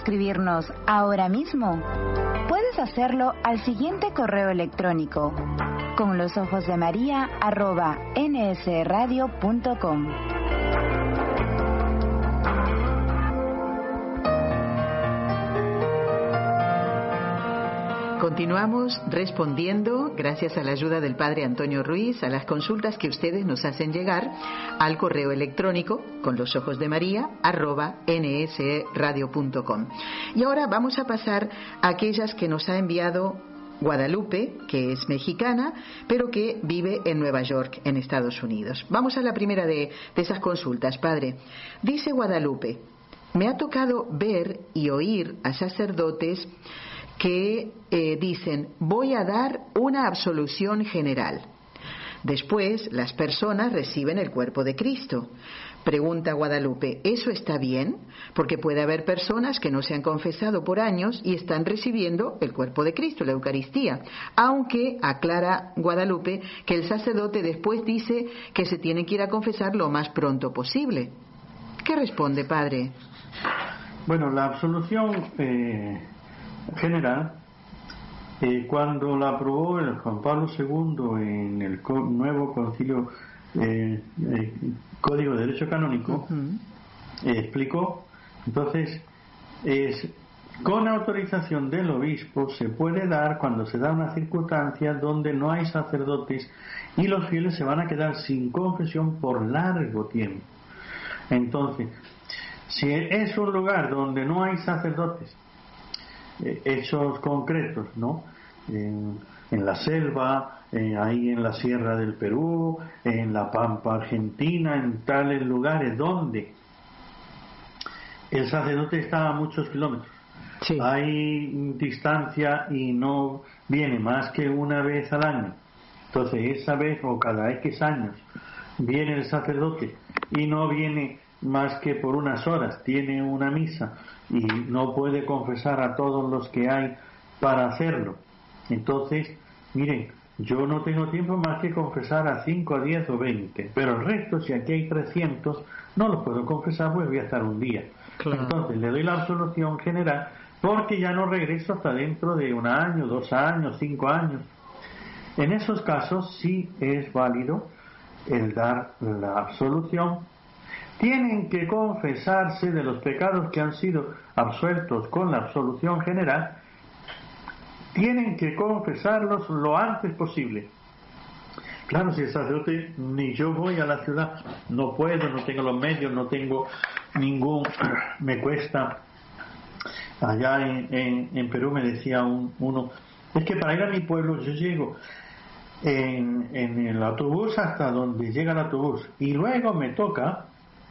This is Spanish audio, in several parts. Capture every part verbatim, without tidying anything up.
escribirnos ahora mismo? Puedes hacerlo al siguiente correo electrónico: con los ojos de María arroba nsradio punto com. Continuamos respondiendo, gracias a la ayuda del Padre Antonio Ruiz, a las consultas que ustedes nos hacen llegar al correo electrónico con los ojos de María arroba nsradio punto com. Y ahora vamos a pasar a aquellas que nos ha enviado Guadalupe, que es mexicana, pero que vive en Nueva York, en Estados Unidos. Vamos a la primera de, de esas consultas, Padre. Dice Guadalupe: me ha tocado ver y oír a sacerdotes que eh, dicen: voy a dar una absolución general. Después las personas reciben el cuerpo de Cristo. Pregunta Guadalupe: ¿eso está bien? Porque puede haber personas que no se han confesado por años y están recibiendo el cuerpo de Cristo, la Eucaristía. Aunque aclara Guadalupe que el sacerdote después dice que se tienen que ir a confesar lo más pronto posible. ¿Qué responde, Padre? Bueno, la absolución eh, general, eh, cuando la aprobó el Juan Pablo segundo en el co- nuevo concilio eh, eh, Código de Derecho Canónico, uh-huh. eh, explicó, entonces, es con autorización del obispo se puede dar cuando se da una circunstancia donde no hay sacerdotes y los fieles se van a quedar sin confesión por largo tiempo. Entonces, si es un lugar donde no hay sacerdotes, eh, hechos concretos, ¿no? En, en la selva, eh, ahí en la sierra del Perú, en la Pampa Argentina, en tales lugares donde el sacerdote está a muchos kilómetros, sí. Hay distancia y no viene más que una vez al año. Entonces esa vez o cada X años viene el sacerdote y no viene más que por unas horas, tiene una misa y no puede confesar a todos los que hay para hacerlo. Entonces, miren, yo no tengo tiempo más que confesar a cinco, a diez o veinte, pero el resto, si aquí hay trescientos, no los puedo confesar porque voy a estar un día. Claro. Entonces le doy la absolución general porque ya no regreso hasta dentro de un año, dos años, cinco años. En esos casos sí es válido el dar la absolución. Tienen que confesarse de los pecados que han sido absueltos con la absolución general. Tienen que confesarlos lo antes posible. Claro, si el sacerdote, ni yo voy a la ciudad, no puedo, no tengo los medios, no tengo ningún, me cuesta. Allá en, en, en Perú me decía un, uno, es que para ir a mi pueblo yo llego en, en el autobús hasta donde llega el autobús y luego me toca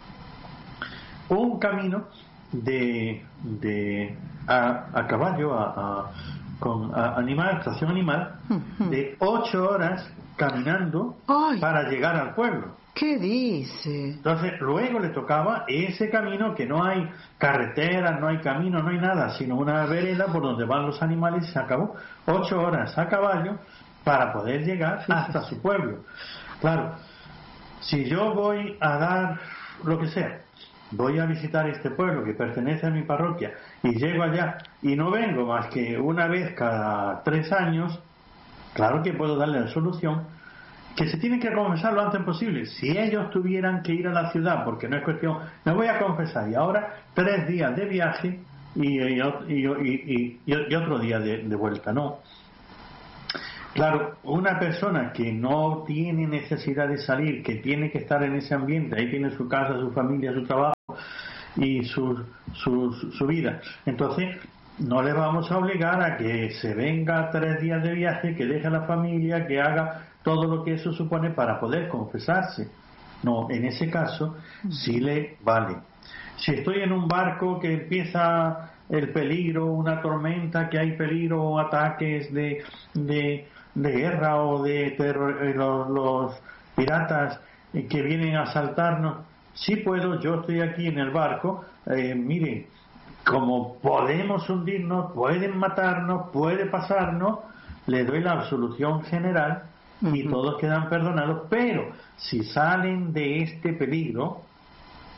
un camino de, de a, a caballo, a, a con a, animal, estación animal, de ocho horas caminando. ¡Ay! Para llegar al pueblo. ¿Qué dice? Entonces luego le tocaba ese camino que no hay carretera, no hay camino, no hay nada, sino una vereda por donde van los animales y se acabó. Ocho horas a caballo para poder llegar sí, hasta sí. su pueblo. Claro, si yo voy a dar lo que sea, voy a visitar este pueblo que pertenece a mi parroquia y llego allá y no vengo más que una vez cada tres años, claro que puedo darle la solución que se tienen que confesar lo antes posible. Si ellos tuvieran que ir a la ciudad, porque no es cuestión, me voy a confesar y ahora tres días de viaje y, y, y, y, y, y otro día de, de vuelta, no. Claro, una persona que no tiene necesidad de salir, que tiene que estar en ese ambiente, ahí tiene su casa, su familia, su trabajo y su, su, su vida. Entonces, no le vamos a obligar a que se venga tres días de viaje, que deje a la familia, que haga todo lo que eso supone para poder confesarse. No, en ese caso sí le vale. Si estoy en un barco que empieza el peligro, una tormenta, que hay peligro o ataques de, de, de guerra o de terror, los, los piratas que vienen a asaltarnos, sí puedo, yo estoy aquí en el barco, eh, miren, como podemos hundirnos, pueden matarnos, puede pasarnos, le doy la absolución general y uh-huh. todos quedan perdonados, pero si salen de este peligro,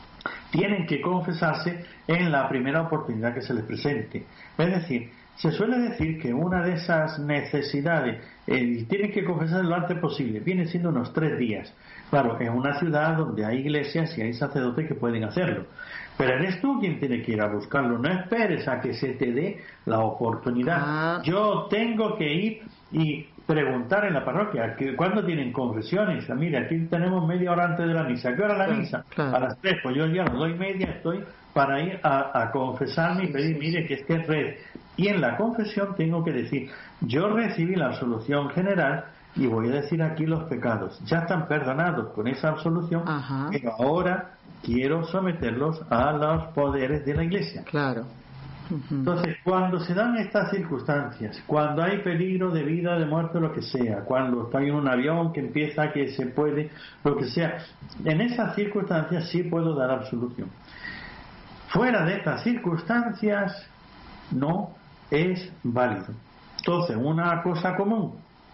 tienen que confesarse en la primera oportunidad que se les presente. Es decir, se suele decir que una de esas necesidades, eh, tienen que confesarse lo antes posible, viene siendo unos tres días. Claro, en una ciudad donde hay iglesias y hay sacerdotes que pueden hacerlo. Pero eres tú quien tiene que ir a buscarlo, no esperes a que se te dé la oportunidad. Ah. Yo tengo que ir y preguntar en la parroquia, ¿cuándo tienen confesiones? Mira, aquí tenemos media hora antes de la misa. ¿Qué hora es la claro, misa? Claro. A las tres, pues yo ya a las dos y media estoy para ir a, a confesarme y pedir, mire, que es que es red. Y en la confesión tengo que decir, yo recibí la absolución general y voy a decir aquí los pecados. Ya están perdonados con esa absolución, Ajá. pero ahora quiero someterlos a los poderes de la Iglesia. Claro. Entonces, cuando se dan estas circunstancias, cuando hay peligro de vida, de muerte, lo que sea, cuando estoy en un avión que empieza que se puede, lo que sea, en esas circunstancias sí puedo dar absolución. Fuera de estas circunstancias no es válido. Entonces, una cosa común,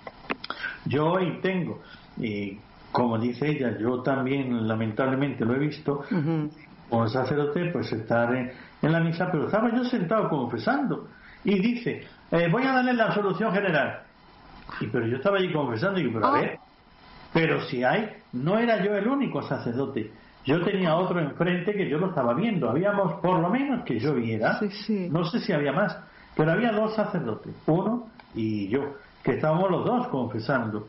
yo hoy tengo, y como dice ella, yo también lamentablemente lo he visto, uh-huh. como sacerdote, pues estar en, en la misa, pero estaba yo sentado confesando y dice, eh, voy a darle la absolución general, y pero yo estaba allí confesando y digo, pero a ver, pero si hay, no era yo el único sacerdote, yo tenía otro enfrente que yo lo estaba viendo, habíamos por lo menos que yo viera, sí, sí. no sé si había más, pero había dos sacerdotes, uno y yo, que estábamos los dos confesando.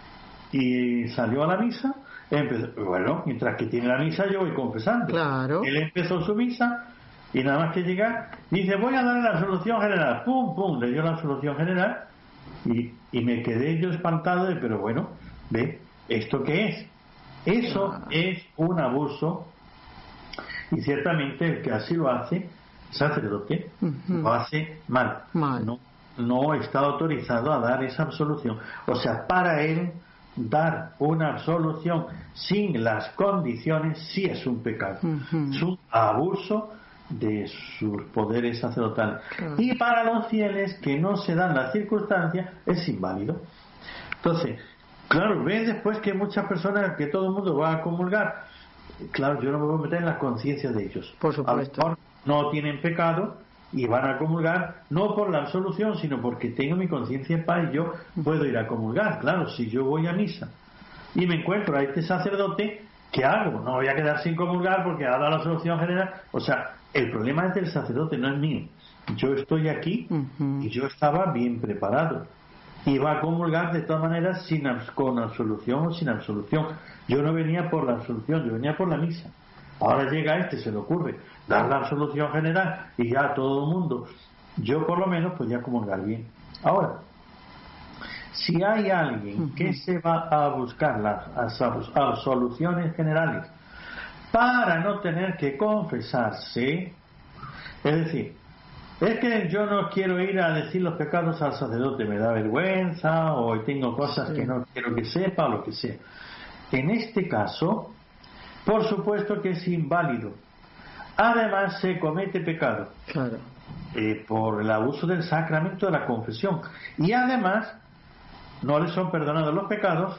Y salió a la misa, empezó, bueno, mientras que tiene la misa yo voy confesando. Claro. Él empezó su misa y nada más que llegar, dice, voy a dar la absolución general. Pum, pum, le dio la absolución general y, y me quedé yo espantado de, pero bueno, ve, ¿esto qué es? Eso ah. es un abuso y ciertamente el que así lo hace, sacerdote, uh-huh. lo hace mal. mal. No, no está autorizado a dar esa absolución. O sea, para él dar una absolución sin las condiciones sí es un pecado, uh-huh. es un abuso de sus poderes sacerdotales, uh-huh. y para los fieles que no se dan las circunstancias es inválido. Entonces, claro, ves después que muchas personas, que todo el mundo va a comulgar, claro, yo no me voy a meter en las conciencias de ellos, por supuesto, a lo mejor no tienen pecado y van a comulgar no por la absolución, sino porque tengo mi conciencia en paz y yo puedo ir a comulgar. Claro, si yo voy a misa y me encuentro a este sacerdote, ¿qué hago? No voy a quedar sin comulgar porque ha dado la absolución general. O sea, el problema es del sacerdote, no es mío. Yo estoy aquí uh-huh. y yo estaba bien preparado. Iba a comulgar de todas maneras sin, con absolución o sin absolución. Yo no venía por la absolución, yo venía por la misa. Ahora llega este, se le ocurre dar la absolución general y ya todo el mundo, yo por lo menos podía comulgar bien. Ahora, si hay alguien que se va a buscar las absoluciones generales para no tener que confesarse, es decir, es que yo no quiero ir a decir los pecados al sacerdote, me da vergüenza o tengo cosas sí. que no quiero que sepa o lo que sea. En este caso, por supuesto que es inválido. Además, se comete pecado. Claro. Eh, por el abuso del sacramento de la confesión. Y además, no le son perdonados los pecados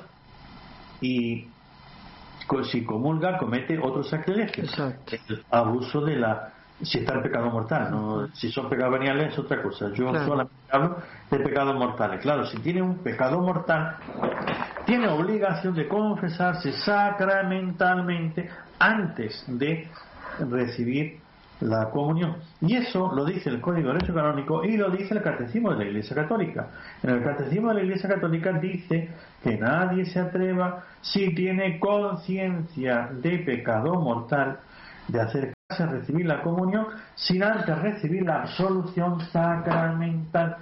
y si comulga, comete otro sacrilegio. Exacto. El abuso de la... Si está el pecado mortal, ¿no? Si son pecados veniales es otra cosa. Yo claro. solamente hablo de pecados mortales. Claro, si tiene un pecado mortal, tiene obligación de confesarse sacramentalmente antes de recibir la comunión. Y eso lo dice el Código de Derecho Canónico y lo dice el Catecismo de la Iglesia Católica. En el Catecismo de la Iglesia Católica dice que nadie se atreva, si tiene conciencia de pecado mortal, de acercarse a recibir la comunión sin antes recibir la absolución sacramental.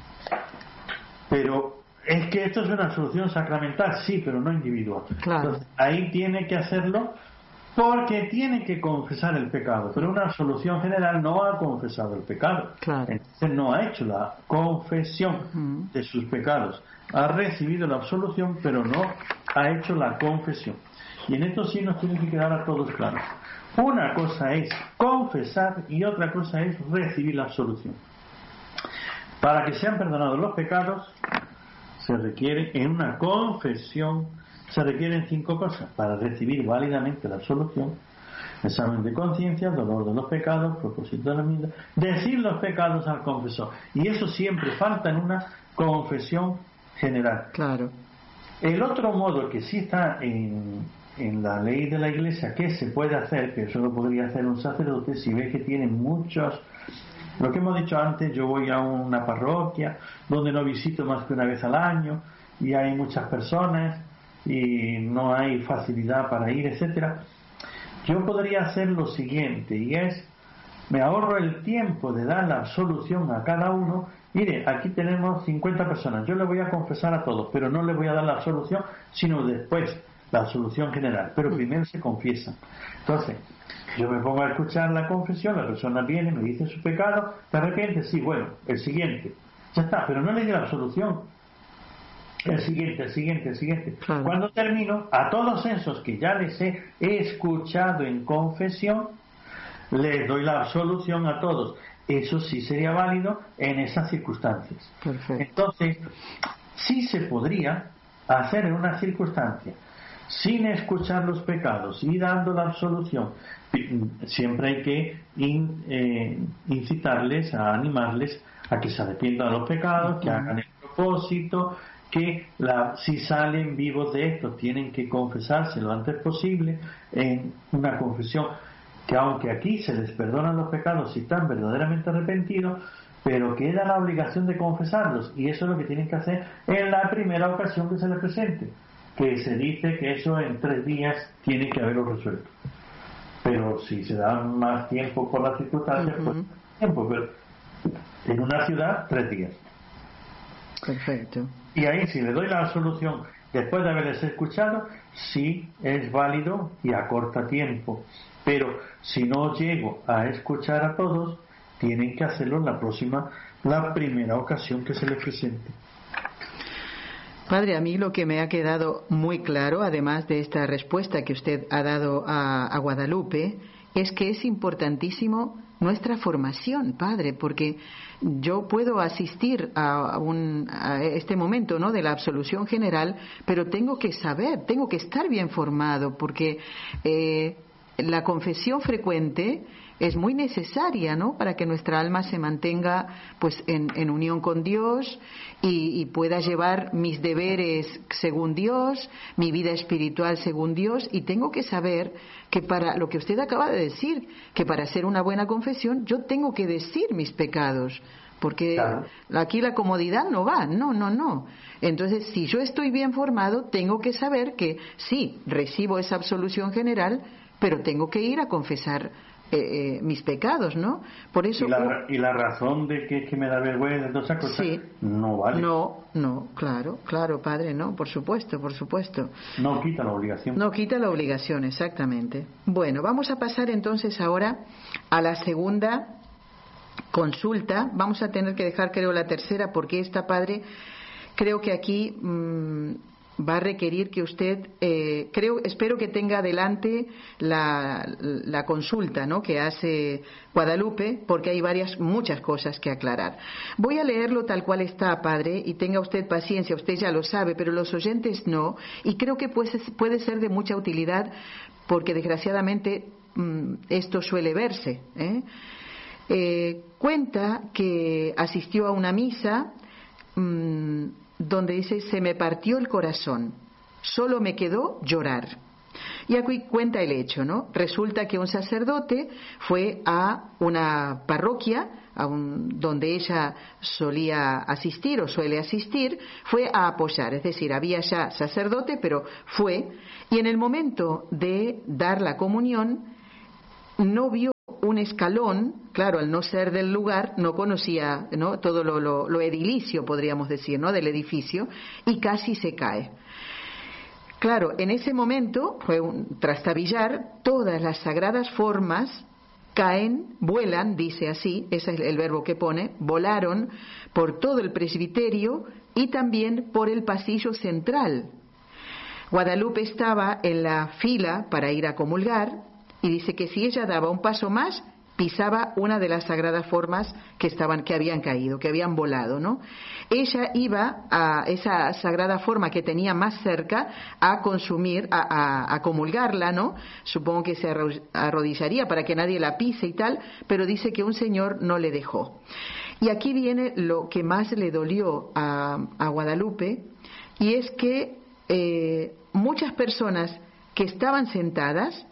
Pero es que esto es una absolución sacramental, sí, pero no individual. Claro. Entonces, ahí tiene que hacerlo porque tiene que confesar el pecado, pero una absolución general no ha confesado el pecado. Claro. Entonces no ha hecho la confesión uh-huh. de sus pecados, ha recibido la absolución, pero no ha hecho la confesión. Y en esto sí nos tiene que quedar a todos claros. Una cosa es confesar y otra cosa es recibir la absolución. Para que sean perdonados los pecados, se requiere en una confesión, se requieren cinco cosas. Para recibir válidamente la absolución, examen de conciencia, dolor de los pecados, propósito de la vida, decir los pecados al confesor. Y eso siempre falta en una confesión general. Claro. El otro modo que sí está en, en la ley de la Iglesia que se puede hacer, que eso lo podría hacer un sacerdote, si ve que tiene muchos, lo que hemos dicho antes, yo voy a una parroquia donde no visito más que una vez al año y hay muchas personas y no hay facilidad para ir, etcétera. Yo podría hacer lo siguiente, y es, me ahorro el tiempo de dar la absolución a cada uno. Mire, aquí tenemos cincuenta personas, yo le voy a confesar a todos, pero no le voy a dar la absolución, sino después, la absolución general, pero primero se confiesan. Entonces, yo me pongo a escuchar la confesión, la persona viene, me dice su pecado, de repente, sí, bueno, el siguiente, ya está, pero no le di la absolución. El siguiente, el siguiente, el siguiente. Claro. Cuando termino, a todos esos que ya les he escuchado en confesión, les doy la absolución a todos. Eso sí sería válido en esas circunstancias. Perfecto. Entonces, sí se podría hacer en una circunstancia, sin escuchar los pecados y dando la absolución. Siempre hay que in, eh, incitarles, a animarles a que se arrepientan de los pecados, que hagan el propósito, que la, si salen vivos de esto tienen que confesarse lo antes posible en una confesión, que aunque aquí se les perdonan los pecados si están verdaderamente arrepentidos, pero queda la obligación de confesarlos, y eso es lo que tienen que hacer en la primera ocasión que se les presente, que se dice que eso en tres días tiene que haberlo resuelto. Pero si se da más tiempo por las circunstancias, uh-huh. pues tiempo, pero en una ciudad, tres días. Perfecto. Y ahí, si le doy la absolución después de haberles escuchado, sí es válido y acorta tiempo. Pero si no llego a escuchar a todos, tienen que hacerlo en la próxima, la primera ocasión que se les presente. Padre, a mí lo que me ha quedado muy claro, además de esta respuesta que usted ha dado a, a Guadalupe, es que es importantísimo nuestra formación, Padre, porque yo puedo asistir a, un, a este momento, ¿no?, de la absolución general, pero tengo que saber, tengo que estar bien formado, porque eh, la confesión frecuente es muy necesaria, ¿no?, para que nuestra alma se mantenga pues en, en unión con Dios y, y pueda llevar mis deberes según Dios, mi vida espiritual según Dios, y tengo que saber que para lo que usted acaba de decir, que para hacer una buena confesión yo tengo que decir mis pecados, porque claro, aquí la comodidad no va, no, no, no. Entonces, si yo estoy bien formado, tengo que saber que sí, recibo esa absolución general, pero tengo que ir a confesar Eh, eh, mis pecados, ¿no? Por eso y la, y la razón de que, que me da vergüenza de todas esas cosas, sí, no vale. No, no, claro, claro, Padre, no, por supuesto, por supuesto. No quita la obligación. No quita la obligación, exactamente. Bueno, vamos a pasar entonces ahora a la segunda consulta. Vamos a tener que dejar, creo, la tercera, porque esta, Padre, creo que aquí mmm, va a requerir que usted, eh, creo, espero que tenga adelante la, la consulta, ¿no?, que hace Guadalupe, porque hay varias, muchas cosas que aclarar. Voy a leerlo tal cual está, Padre, y tenga usted paciencia, usted ya lo sabe, pero los oyentes no, y creo que puede, puede ser de mucha utilidad, porque desgraciadamente mmm, esto suele verse, ¿eh? Eh, cuenta que asistió a una misa mmm, donde dice: se me partió el corazón, solo me quedó llorar. Y aquí cuenta el hecho, ¿no? Resulta que un sacerdote fue a una parroquia a un, donde ella solía asistir o suele asistir, fue a apoyar, es decir, había ya sacerdote, pero fue, y en el momento de dar la comunión no vio un escalón, claro, al no ser del lugar, no conocía, ¿no?, todo lo, lo, lo edilicio, podríamos decir, ¿no?, del edificio, y casi se cae. Claro, en ese momento, fue un trastabillar, todas las sagradas formas caen, vuelan, dice así, ese es el verbo que pone, volaron por todo el presbiterio y también por el pasillo central. Guadalupe estaba en la fila para ir a comulgar, y dice que si ella daba un paso más, pisaba una de las sagradas formas que estaban, que habían caído, que habían volado, ¿no? Ella iba a esa sagrada forma que tenía más cerca a consumir, a, a, a comulgarla, ¿no? Supongo que se arrodillaría para que nadie la pise y tal, pero dice que un señor no le dejó. Y aquí viene lo que más le dolió a, a Guadalupe, y es que eh, muchas personas que estaban sentadas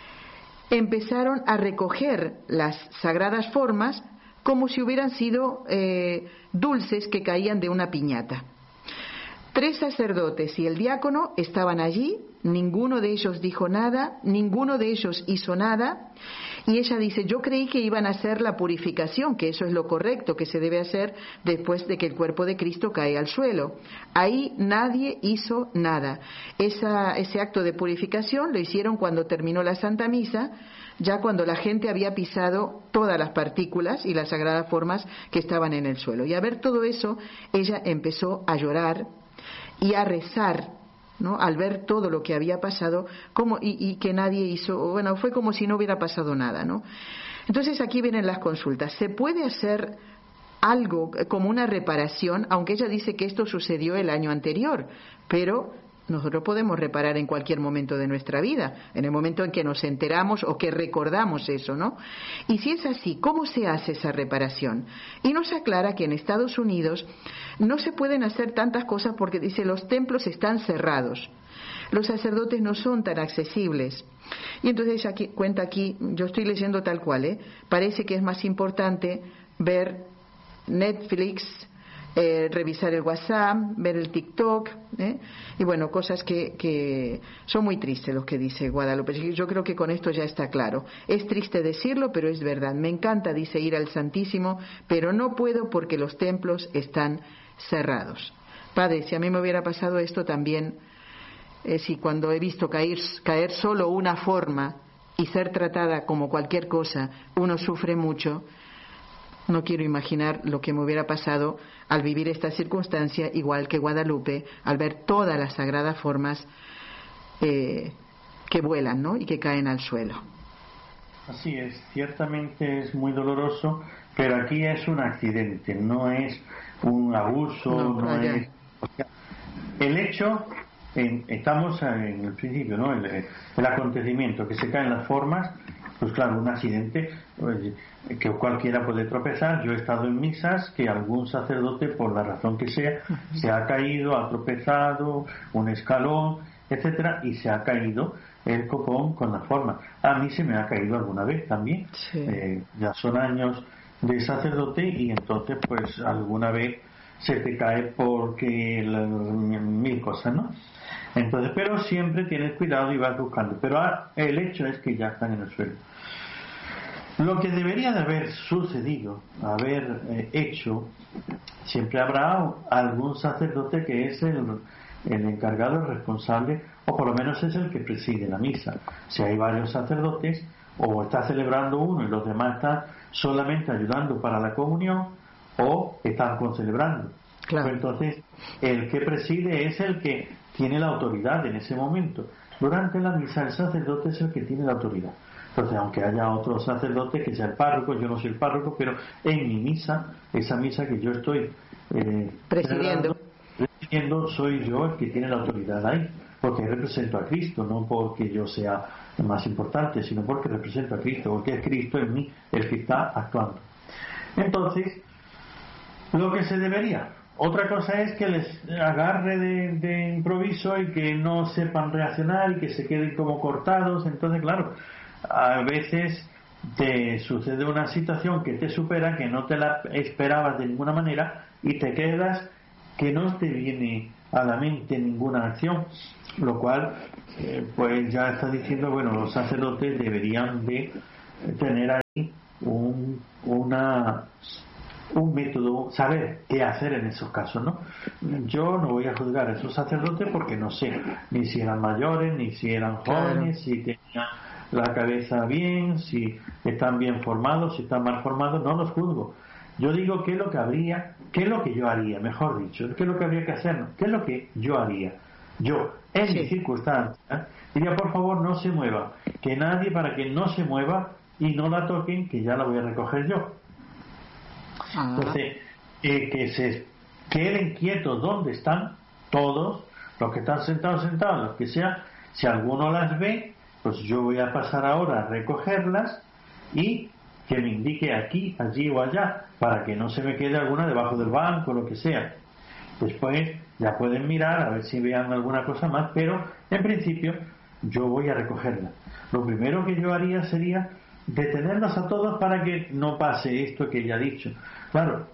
empezaron a recoger las sagradas formas como si hubieran sido eh, dulces que caían de una piñata. Tres sacerdotes y el diácono estaban allí, ninguno de ellos dijo nada, ninguno de ellos hizo nada, y ella dice, yo creí que iban a hacer la purificación, que eso es lo correcto que se debe hacer después de que el cuerpo de Cristo cae al suelo. Ahí nadie hizo nada. Esa, ese acto de purificación lo hicieron cuando terminó la Santa Misa, ya cuando la gente había pisado todas las partículas y las sagradas formas que estaban en el suelo. Y a ver todo eso, ella empezó a llorar y a rezar, ¿no? Al ver todo lo que había pasado, como, y, y que nadie hizo, bueno, fue como si no hubiera pasado nada, ¿no? Entonces aquí vienen las consultas. ¿Se puede hacer algo como una reparación, aunque ella dice que esto sucedió el año anterior, pero nosotros podemos reparar en cualquier momento de nuestra vida, en el momento en que nos enteramos o que recordamos eso, ¿no? Y si es así, ¿cómo se hace esa reparación? Y nos aclara que en Estados Unidos no se pueden hacer tantas cosas porque dice los templos están cerrados, los sacerdotes no son tan accesibles. Y entonces aquí, cuenta aquí, yo estoy leyendo tal cual, ¿eh? Parece que es más importante ver Netflix, Eh, revisar el WhatsApp, ver el TikTok, ¿eh? y bueno, cosas que, que son muy tristes los que dice Guadalupe. Yo creo que con esto ya está claro. Es triste decirlo, pero es verdad. Me encanta, dice, ir al Santísimo, pero no puedo porque los templos están cerrados. Padre, si a mí me hubiera pasado esto también, eh, si cuando he visto caer, caer solo una forma y ser tratada como cualquier cosa, uno sufre mucho, no quiero imaginar lo que me hubiera pasado al vivir esta circunstancia, igual que Guadalupe, al ver todas las sagradas formas eh, que vuelan, ¿no? Y que caen al suelo. Así es, ciertamente es muy doloroso, pero aquí es un accidente, no es un abuso, no, no es... El hecho, en, estamos en el principio, ¿no? El, el acontecimiento, que se caen las formas, pues claro, un accidente, pues, que cualquiera puede tropezar. Yo he estado en misas que algún sacerdote, por la razón que sea, se ha caído, ha tropezado, un escalón, etcétera, y se ha caído el copón con la forma. A mí se me ha caído alguna vez también. Sí. Eh, ya son años de sacerdote y entonces pues alguna vez se te cae porque la, mil cosas, ¿no? Entonces, pero siempre tienes cuidado y vas buscando. Pero el hecho es que ya están en el suelo. Lo que debería de haber sucedido, haber eh, hecho, siempre habrá algún sacerdote que es el, el encargado, el responsable, o por lo menos es el que preside la misa. Si hay varios sacerdotes, o está celebrando uno y los demás están solamente ayudando para la comunión, o están concelebrando. Claro. Pues entonces, el que preside es el que tiene la autoridad en ese momento. Durante la misa, el sacerdote es el que tiene la autoridad. Entonces, aunque haya otro sacerdote que sea el párroco, yo no soy el párroco, pero en mi misa, esa misa que yo estoy eh, presidiendo, presidiendo, soy yo el que tiene la autoridad ahí, porque represento a Cristo, no porque yo sea más importante, sino porque represento a Cristo, porque es Cristo en mí el que está actuando. Entonces, lo que se debería, otra cosa es que les agarre de, de improviso y que no sepan reaccionar y que se queden como cortados. Entonces, claro, a veces te sucede una situación que te supera, que no te la esperabas de ninguna manera y te quedas que no te viene a la mente ninguna acción, lo cual eh, pues ya está diciendo, bueno, los sacerdotes deberían de tener ahí un, una un método, saber qué hacer en esos casos, ¿no? Yo no voy a juzgar a esos sacerdotes porque no sé ni si eran mayores, ni si eran jóvenes, claro, si tenían la cabeza bien, si están bien formados, si están mal formados, no los juzgo. Yo digo qué es lo que habría, qué es lo que yo haría, mejor dicho, qué es lo que habría que hacer, qué es lo que yo haría. Yo, en sí. mi circunstancia, diría, por favor, no se mueva, que nadie, para que no se mueva, y no la toquen, que ya la voy a recoger yo. Ah. Entonces, eh, que se queden quietos donde están todos, los que están sentados, sentados, los que sea. Si alguno las ve, pues yo voy a pasar ahora a recogerlas y que me indique aquí, allí o allá, para que no se me quede alguna debajo del banco, lo que sea. Después ya pueden mirar a ver si vean alguna cosa más, pero en principio yo voy a recogerla. Lo primero que yo haría sería detenerlos a todos para que no pase esto que ya he dicho. Claro,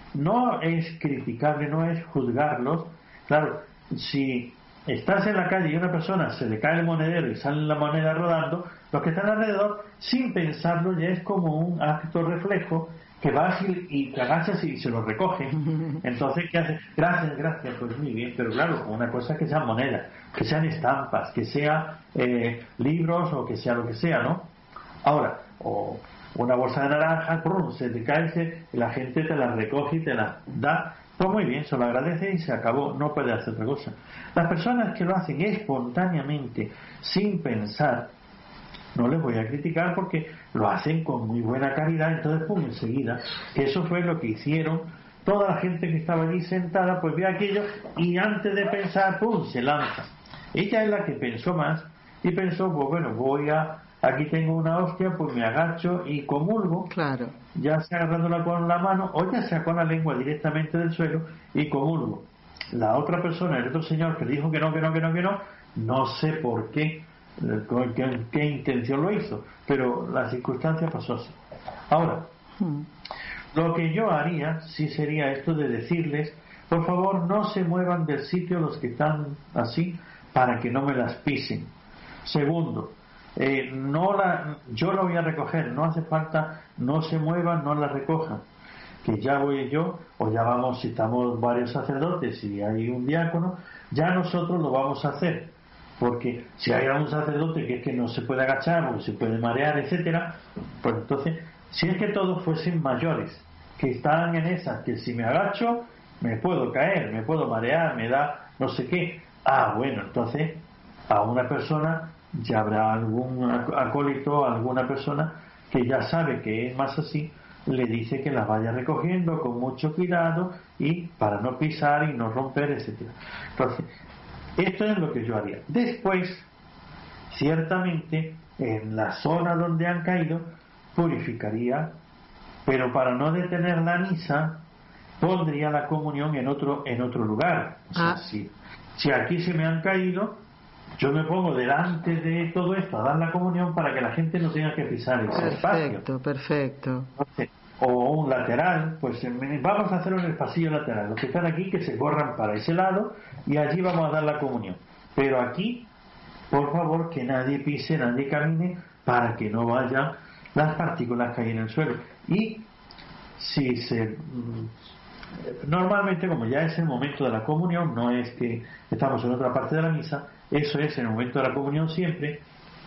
no es criticable, no es juzgarlos. Claro, si estás en la calle y a una persona se le cae el monedero y sale la moneda rodando, los que están alrededor, sin pensarlo, ya es como un acto reflejo que vas y, y te agachas y se lo recogen. Entonces, ¿qué haces? Gracias, gracias, pues muy bien, pero claro, una cosa es que sean monedas, que sean estampas, que sean eh, libros o que sea lo que sea, ¿no? Ahora, o una bolsa de naranja, ¡prum!, se te cae, se, y la gente te la recoge y te la da, pues muy bien, se lo agradece y se acabó, no puede hacer otra cosa. Las personas que lo hacen espontáneamente, sin pensar, no les voy a criticar porque lo hacen con muy buena caridad, entonces pum, enseguida, que eso fue lo que hicieron toda la gente que estaba allí sentada, pues ve aquello y antes de pensar, pum, se lanza. Ella es la que pensó más y pensó, pues bueno, voy a, aquí tengo una hostia, pues me agacho y comulgo, claro, ya sea agarrándola con la mano o ya sea con la lengua directamente del suelo y comulgo. La otra persona, el otro señor que dijo que no, que no, que no, que no, no sé por qué, con qué, qué intención lo hizo, pero la circunstancia pasó así. Ahora, hmm. lo que yo haría sí sería esto de decirles, por favor no se muevan del sitio los que están así para que no me las pisen. Segundo, eh, no la, yo la voy a recoger, no hace falta, no se muevan, no la recojan, que ya voy yo, o ya vamos, si estamos varios sacerdotes y hay un diácono, ya nosotros lo vamos a hacer. Porque si hay algún sacerdote que es que no se puede agachar o se puede marear, etcétera, pues entonces, si es que todos fuesen mayores, que están en esas, que si me agacho, me puedo caer, me puedo marear, me da no sé qué, ah, bueno, entonces, a una persona, ya habrá algún acólito, alguna persona que ya sabe que es más así, le dice que las vaya recogiendo con mucho cuidado y para no pisar y no romper, etcétera. Entonces, esto es lo que yo haría. Después, ciertamente, en la zona donde han caído, purificaría, pero para no detener la misa, pondría la comunión en otro en otro lugar. O sea, ah. si, si aquí se me han caído, yo me pongo delante de todo esto a dar la comunión para que la gente no tenga que pisar ese perfecto, espacio. Perfecto, perfecto. Entonces, o un lateral, pues vamos a hacerlo en el pasillo lateral. Los que están aquí que se corran para ese lado y allí vamos a dar la comunión. Pero aquí, por favor, que nadie pise, nadie camine para que no vayan las partículas que hay en el suelo. Y si se normalmente, como ya es el momento de la comunión, no es que estamos en otra parte de la misa, eso es en el momento de la comunión siempre,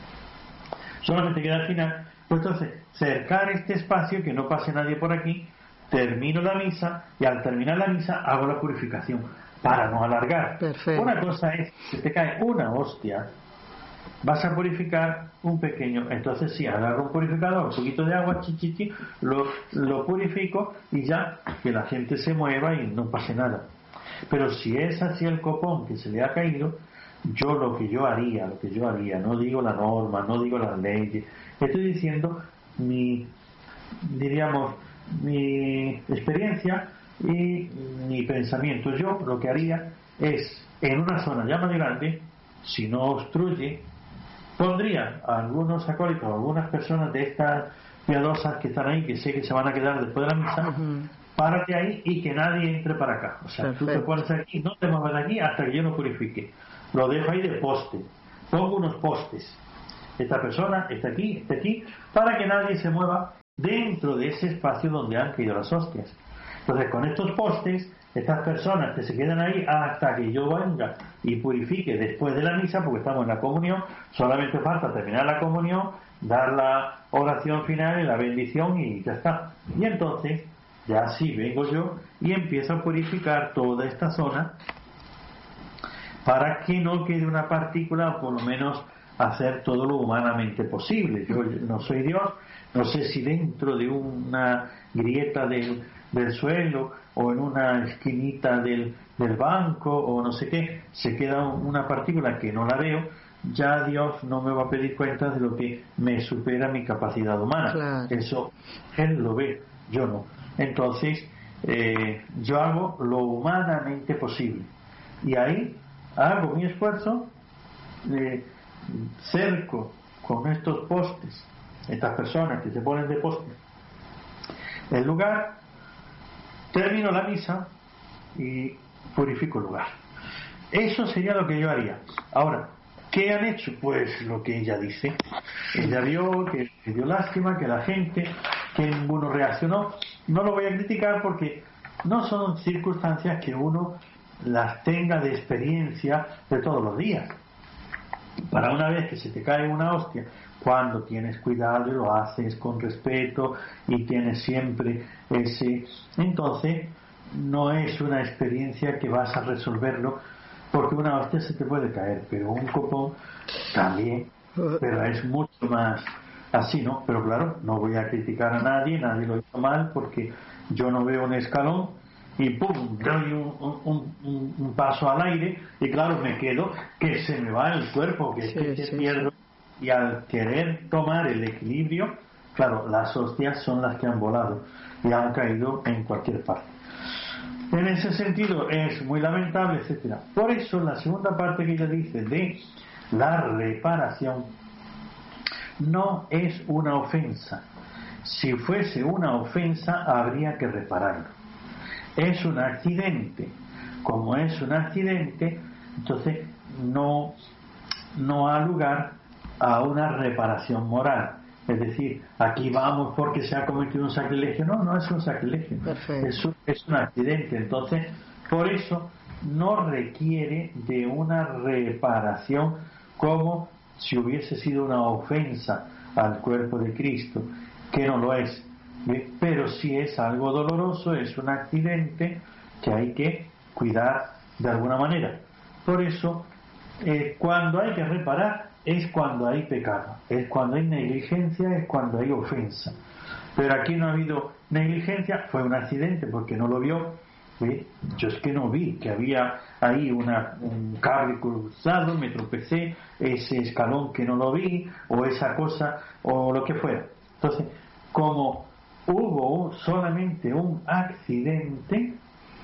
solamente queda al final. Pues entonces, cercar este espacio, que no pase nadie por aquí, termino la misa y al terminar la misa hago la purificación para no alargar. Perfecto. Una cosa es, si te cae una hostia, vas a purificar un pequeño, entonces sí, agarro un purificador, un poquito de agua, chichichi, lo, lo purifico y ya, que la gente se mueva y no pase nada. Pero si es así el copón que se le ha caído, yo lo que yo haría, lo que yo haría, no digo la norma, no digo las leyes, estoy diciendo mi, diríamos, mi experiencia y mi pensamiento. Yo lo que haría es, en una zona ya más grande, si no obstruye, pondría a algunos acólitos, a algunas personas de estas piadosas que están ahí, que sé que se van a quedar después de la misa, uh-huh. Párate ahí y que nadie entre para acá. O sea, perfecto. Tú te pones aquí, no te muevas de aquí hasta que yo no purifique. Lo dejo ahí de poste. Pongo unos postes. Esta persona está aquí, está aquí, para que nadie se mueva dentro de ese espacio donde han caído las hostias. Entonces, con estos postes, estas personas que se quedan ahí hasta que yo venga y purifique después de la misa, porque estamos en la comunión, solamente falta terminar la comunión, dar la oración final y la bendición y ya está. Y entonces, ya sí vengo yo y empiezo a purificar toda esta zona para que no quede una partícula, o por lo menos hacer todo lo humanamente posible. Yo no soy Dios, no sé si dentro de una grieta del, del suelo o en una esquinita del, del banco o no sé qué, se queda una partícula que no la veo, ya Dios no me va a pedir cuentas de lo que me supera mi capacidad humana. Claro. Eso Él lo ve, yo no. Entonces eh, yo hago lo humanamente posible y ahí hago mi esfuerzo, eh, cerco con estos postes, estas personas que se ponen de postes el lugar, termino la misa y purifico el lugar. Eso sería lo que yo haría. Ahora, ¿qué han hecho? Pues lo que ella dice. Ella vio que le dio lástima, que la gente, que ninguno reaccionó. No lo voy a criticar porque no son circunstancias que uno las tenga de experiencia de todos los días. Para una vez que se te cae una hostia, cuando tienes cuidado y lo haces con respeto y tienes siempre ese, entonces no es una experiencia que vas a resolverlo, porque una hostia se te puede caer, pero un copón también, pero es mucho más así, ¿no? Pero claro, no voy a criticar a nadie, nadie lo hizo mal, porque yo no veo un escalón y pum, doy un, un, un, un paso al aire y claro, me quedo que se me va el cuerpo, que, sí, que, que sí, pierdo sí. Y al querer tomar el equilibrio, claro, las hostias son las que han volado y han caído en cualquier parte. En ese sentido es muy lamentable, etcétera. Por eso la segunda parte que ella dice de la reparación no es una ofensa. Si fuese una ofensa habría que repararlo. Es un accidente. Como es un accidente, entonces no, no ha lugar a una reparación moral. Es decir, aquí vamos porque se ha cometido un sacrilegio. No, no es un sacrilegio. Es un, es un accidente. Entonces, por eso no requiere de una reparación como si hubiese sido una ofensa al cuerpo de Cristo, que no lo es. Pero si es algo doloroso, es un accidente que hay que cuidar de alguna manera. Por eso, eh, cuando hay que reparar, es cuando hay pecado, es cuando hay negligencia, es cuando hay ofensa. Pero aquí no ha habido negligencia, fue un accidente porque no lo vio. ¿Sí? Yo es que no vi que había ahí una, un cable cruzado, me tropecé, ese escalón que no lo vi, o esa cosa, o lo que fuera. Entonces, como hubo solamente un accidente,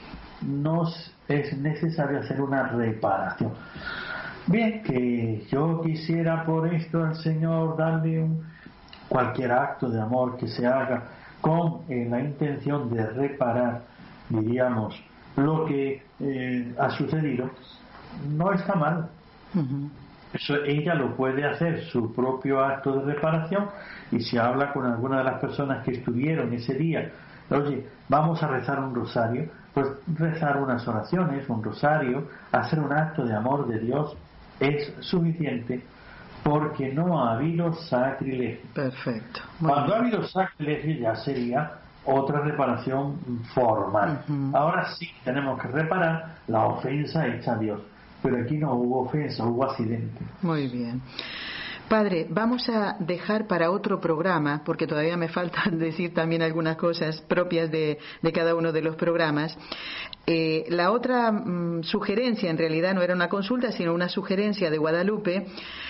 no es necesario hacer una reparación. Bien, que yo quisiera por esto al Señor darle un, cualquier acto de amor que se haga con eh, la intención de reparar, diríamos, lo que eh, ha sucedido, no está mal. Uh-huh. Eso ella lo puede hacer, su propio acto de reparación, y si habla con alguna de las personas que estuvieron ese día, oye, vamos a rezar un rosario, pues rezar unas oraciones, un rosario, hacer un acto de amor de Dios es suficiente, porque no ha habido sacrilegio. Perfecto. Cuando bien. Ha habido sacrilegio ya sería otra reparación formal. Uh-huh. Ahora sí tenemos que reparar la ofensa hecha a Dios, pero aquí no hubo ofensa, hubo accidente. Muy bien. Padre, vamos a dejar para otro programa, porque todavía me falta decir también algunas cosas propias de, de cada uno de los programas. Eh, la otra mmm, sugerencia, en realidad no era una consulta, sino una sugerencia de Guadalupe,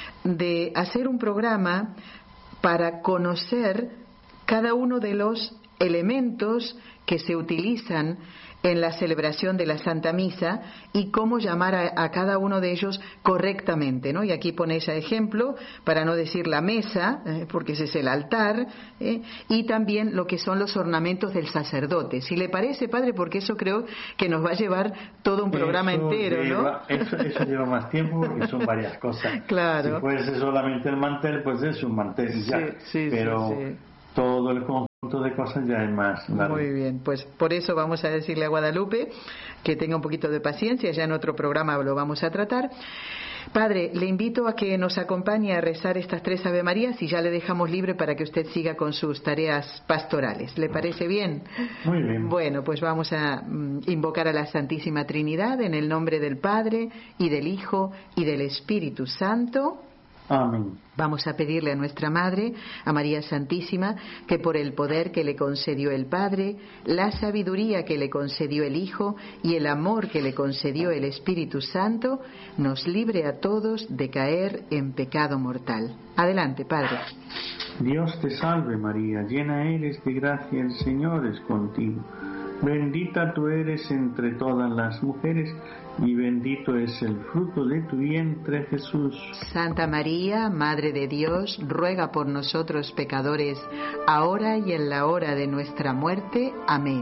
de hacer un programa para conocer cada uno de los elementos que se utilizan en la celebración de la Santa Misa y cómo llamar a, a cada uno de ellos correctamente, ¿no? Y aquí pone ese ejemplo, para no decir la mesa, eh, porque ese es el altar, eh, y también lo que son los ornamentos del sacerdote. Si le parece, Padre, porque eso creo que nos va a llevar todo un programa eso entero, lleva, ¿no? Eso, eso lleva más tiempo porque son varias cosas. Claro. Si fuese solamente el mantel, pues es un mantel ya, sí, sí, pero sí, sí. todo el conjunto de cosas ya es más largo. Muy bien, pues por eso vamos a decirle a Guadalupe que tenga un poquito de paciencia, ya en otro programa lo vamos a tratar. Padre, le invito a que nos acompañe a rezar estas tres Ave Marías y ya le dejamos libre para que usted siga con sus tareas pastorales. ¿Le parece bien? Muy bien. Bueno, pues vamos a mm, invocar a la Santísima Trinidad en el nombre del Padre y del Hijo y del Espíritu Santo. Amén. Vamos a pedirle a nuestra Madre, a María Santísima, que por el poder que le concedió el Padre, la sabiduría que le concedió el Hijo y el amor que le concedió el Espíritu Santo, nos libre a todos de caer en pecado mortal. Adelante, Padre. Dios te salve María, llena eres de gracia, el Señor es contigo. Bendita tú eres entre todas las mujeres, y bendito es el fruto de tu vientre, Jesús. Santa María, Madre de Dios, ruega por nosotros pecadores, ahora y en la hora de nuestra muerte. Amén.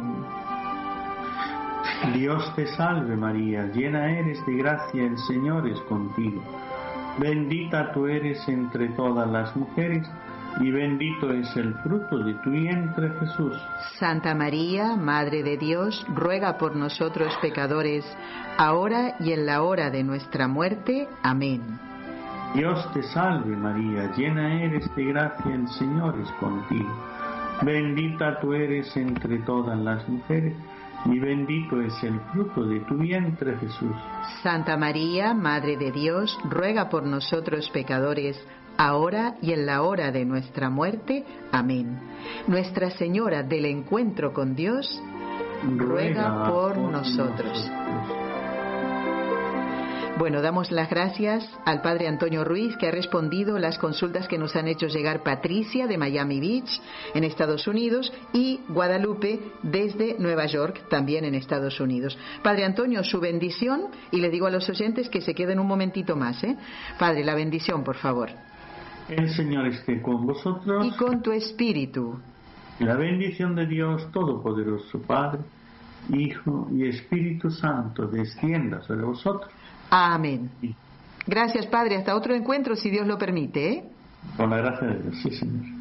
Dios te salve María, llena eres de gracia, el Señor es contigo. Bendita tú eres entre todas las mujeres, y bendito es el fruto de tu vientre, Jesús. Santa María, Madre de Dios, ruega por nosotros pecadores, ahora y en la hora de nuestra muerte. Amén. Dios te salve María, llena eres de gracia, el Señor es contigo. Bendita tú eres entre todas las mujeres, y bendito es el fruto de tu vientre, Jesús. Santa María, Madre de Dios, ruega por nosotros pecadores, ahora y en la hora de nuestra muerte. Amén. Nuestra Señora del Encuentro con Dios, ruega por, por nosotros. nosotros. Bueno, damos las gracias al Padre Antonio Ruiz, que ha respondido las consultas que nos han hecho llegar Patricia de Miami Beach, en Estados Unidos, y Guadalupe desde Nueva York, también en Estados Unidos. Padre Antonio, su bendición, y le digo a los oyentes que se queden un momentito más, ¿eh? Padre, la bendición, por favor. El Señor esté con vosotros. Y con tu espíritu. La bendición de Dios Todopoderoso, Padre, Hijo y Espíritu Santo, descienda sobre vosotros. Amén. Gracias, Padre. Hasta otro encuentro, si Dios lo permite, ¿eh? Con la gracia de Dios, sí, Señor.